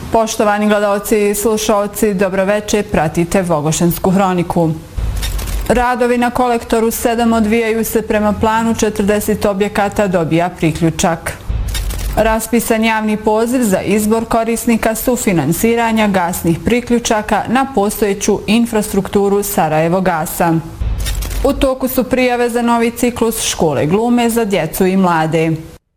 Poštovani gledaoci i slušaoci, dobroveče, pratite Vogošensku hroniku. Radovi na kolektoru 7 odvijaju se prema planu, 40 objekata dobija priključak. Raspisan javni poziv za izbor korisnika sufinansiranja gasnih priključaka na postojeću infrastrukturu Sarajevo gasa. U toku su prijave za novi ciklus škole glume za djecu i mlade.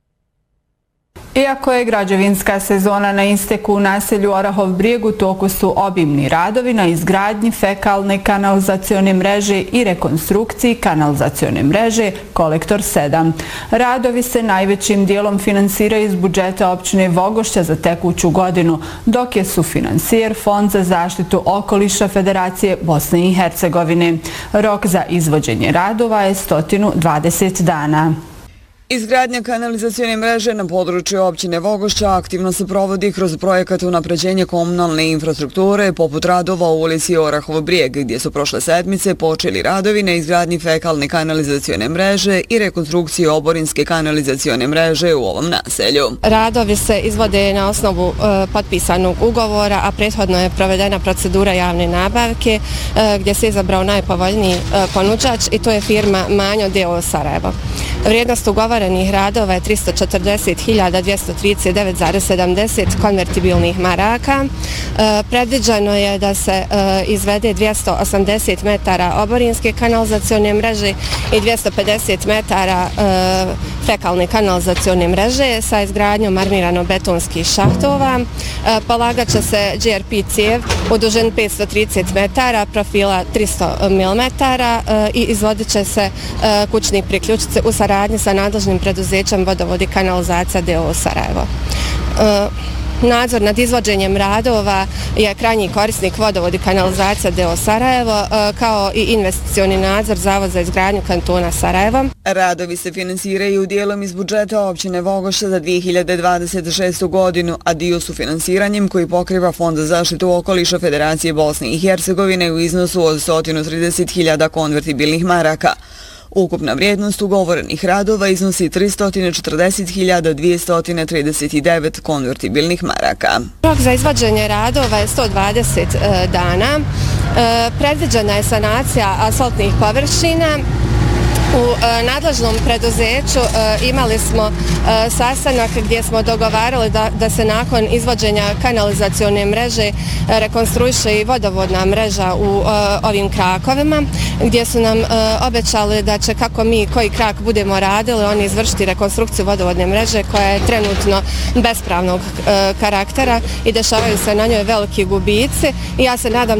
Iako je građevinska sezona na isteku u naselju Orahov Brijeg, u toku su obimni radovi na izgradnji fekalne kanalizacione mreže i rekonstrukciji kanalizacione mreže Kolektor 7. Radovi se najvećim dijelom finansiraju iz budžeta općine Vogošća za tekuću godinu, dok je sufinansijer Fond za zaštitu okoliša Federacije Bosne i Hercegovine. Rok za izvođenje radova je 120 dana. Izgradnja kanalizacione mreže na području općine Vogošća aktivno se provodi kroz projekat unapređenja komunalne infrastrukture poput radova u ulici Orahov Brijeg, gdje su prošle sedmice počeli radovi na izgradnji fekalne kanalizacione mreže i rekonstrukciji oborinske kanalizacione mreže u ovom naselju. Radovi se izvode na osnovu potpisanog ugovora, a prethodno je provedena procedura javne nabavke gdje se izabrao najpovoljniji ponuđač i to je firma Manjo d.o.o. Sarajevo. Vrijednost ugovorenih radova je 340.239,70 konvertibilnih maraka. Predviđeno je da se izvede 280 metara oborinske kanalizacione mreže i 250 metara fekalne kanalizacione mreže sa izgradnjom armirano-betonskih šahtova. Polagat će se GRP cijev u dužini 530 metara, profila 300 mm i izvodit će se kućni priključci u saradnji sa nadležnim preduzećem Vodovod i kanalizacija d.o.o. Sarajevo. Nadzor nad izvođenjem radova je krajnji korisnik Vodovod i kanalizacija d.o.o. Sarajevo, kao i investicioni nadzor Zavod za izgradnju kantona Sarajevo. Radovi se finansiraju dijelom iz budžeta općine Vogošća za 2026. godinu, a dio su finansiranjem koji pokriva Fond za zaštitu okoliša Federacije Bosne i Hercegovine u iznosu od 130.000 konvertibilnih maraka. Ukupna vrijednost ugovorenih radova iznosi 340.239 konvertibilnih maraka. Rok za izvođenje radova je 120 dana. Predviđena je sanacija asfaltnih površina. U nadležnom preduzeću imali smo sastanak gdje smo dogovarali da se nakon izvođenja kanalizacione mreže rekonstruiše i vodovodna mreža u ovim krakovima, gdje su nam obećali da će, kako mi koji krak budemo radili, oni izvršiti rekonstrukciju vodovodne mreže koja je trenutno bespravnog karaktera i dešavaju se na njoj veliki gubici i ja se nadam